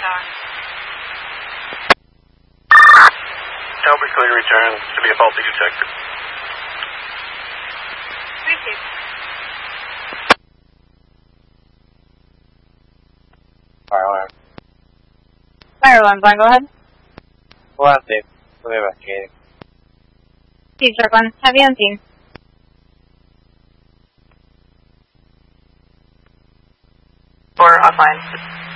tower. Tower clear to return. To be a faulty detector. Receive. Fire alarm, Glenn, go ahead. Guarde, prueba que... Sí, sir, Glenn. Heavy on scene. Or offline.